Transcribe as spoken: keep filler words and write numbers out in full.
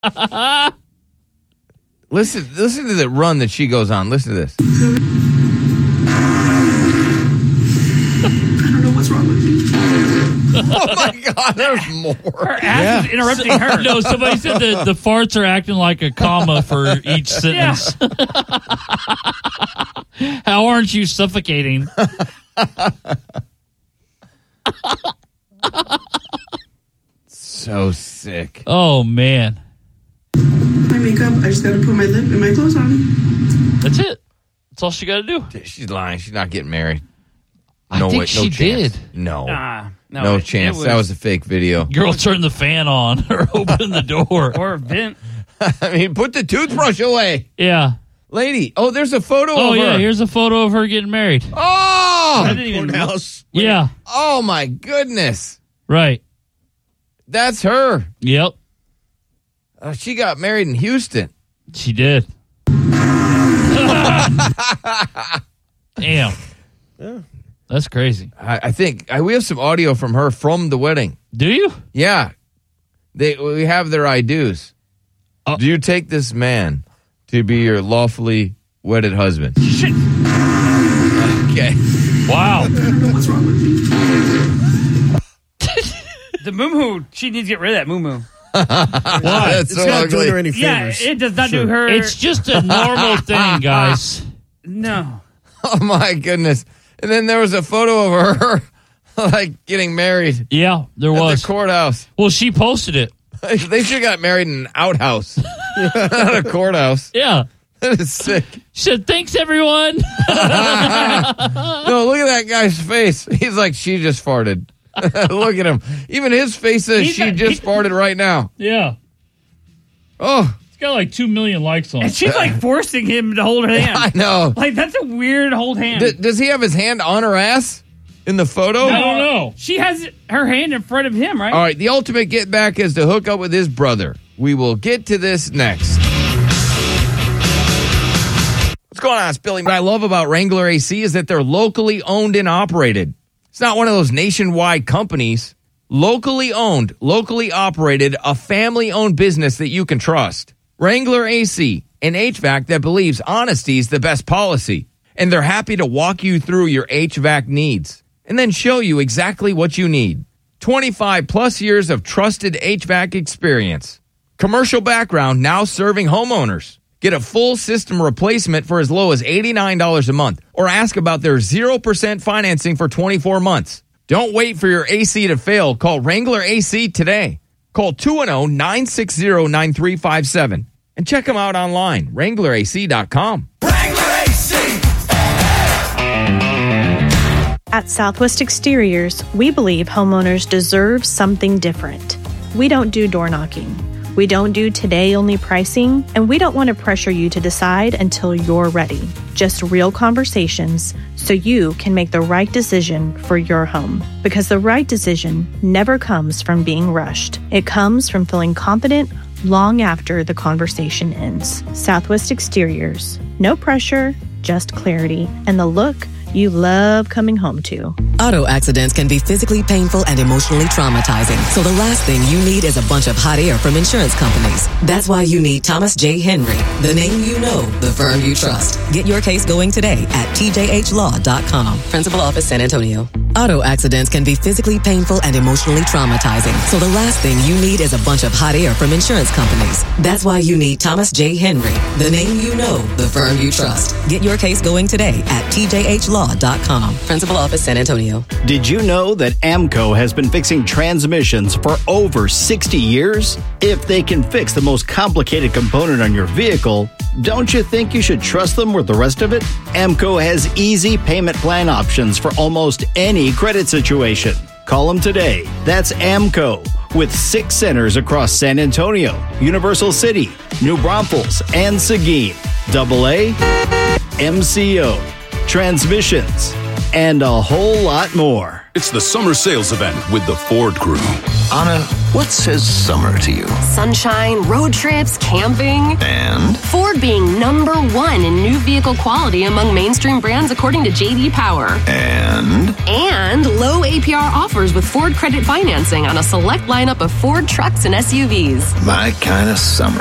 listen, listen to the run that she goes on. Listen to this. I don't know what's wrong with me. Oh my God, there's more. Her ass yeah. is interrupting her. No, somebody said the, the farts are acting like a comma for each sentence. Yeah. How aren't you suffocating? So sick. Oh, man. My makeup, I just got to put my lip and my clothes on. That's it. That's all she got to do. She's lying. She's not getting married. No I think way, she no chance. did. No. Nah, no, no it, chance. It was, that was a fake video. Girl turned the fan on or opened the door. Or vent. I mean, put the toothbrush away. Yeah. Lady. Oh, there's a photo oh, of yeah, her. Here's a photo of her getting married. Oh! I didn't even know. Yeah. Oh, my goodness. Right. That's her. Yep. Uh, she got married in Houston. She did. Damn. Yeah. That's crazy. I, I think I, we have some audio from her from the wedding. Do you? Yeah. They we have their I do's. Oh. Do you take this man to be your lawfully wedded husband? Shit. Okay. Wow. I don't know what's wrong with me. The moo-moo, she needs to get rid of that moo-moo. Why? That's it's so not ugly. doing her any favors. Yeah, it does not Sure. do her. It's just a normal thing, guys. No. Oh, my goodness. And then there was a photo of her, like, getting married. Yeah, there at was. the courthouse. Well, she posted it. They should have got married in an outhouse, not a courthouse. Yeah. That is sick. She said, thanks, everyone. No, look at that guy's face. He's like, she just farted. Look at him. Even his face says He's she not- just he- farted right now. Yeah. Oh, It's got like two million likes on And it. she's like forcing him to hold her hand. I know. Like, that's a weird hold hand. D- does he have his hand on her ass in the photo? I don't know. She has her hand in front of him, right? All right, the ultimate get back is to hook up with his brother. We will get to this next. What's going on, it's Billy? What I love about Wrangler A C is that they're locally owned and operated. It's not one of those nationwide companies. Locally owned, locally operated, a family-owned business that you can trust. Wrangler A C, an H V A C that believes honesty is the best policy. And they're happy to walk you through your H V A C needs and then show you exactly what you need. twenty-five plus years of trusted H V A C experience. Commercial background, now serving homeowners. Get a full system replacement for as low as eighty-nine dollars a month or ask about their zero percent financing for twenty-four months. Don't wait for your A C to fail. Call Wrangler A C today. Call two one zero, nine six zero, nine three five seven and check them out online, wrangler A C dot com. Wrangler A C. At Southwest Exteriors, we believe homeowners deserve something different. We don't do door knocking. We don't do today-only pricing, and we don't want to pressure you to decide until you're ready. Just real conversations so you can make the right decision for your home. Because the right decision never comes from being rushed. It comes from feeling confident long after the conversation ends. Southwest Exteriors. No pressure, just clarity, and the look you love coming home to. Auto accidents can be physically painful and emotionally traumatizing. So the last thing you need is a bunch of hot air from insurance companies. That's why you need Thomas J. Henry, the name you know, the firm you trust. Get your case going today at T J H law dot com. Principal Office, San Antonio. Auto accidents can be physically painful and emotionally traumatizing. So the last thing you need is a bunch of hot air from insurance companies. That's why you need Thomas J. Henry, the name you know, the firm you trust. Get your case going today at T J H law dot com. Principal Office, San Antonio. Did you know that AMCO has been fixing transmissions for over sixty years? If they can fix the most complicated component on your vehicle, don't you think you should trust them with the rest of it? AMCO has easy payment plan options for almost any credit situation. Call them today. That's AMCO, with six centers across San Antonio, Universal City, New Braunfels, and Seguin. Double A, M C O, transmissions, and a whole lot more. It's the summer sales event with the Ford Crew. Anna, what says summer to you? Sunshine, road trips, camping. And? Ford being number one in new vehicle quality among mainstream brands according to J D Power. And? And low A P R offers with Ford credit financing on a select lineup of Ford trucks and S U Vs. My kind of summer.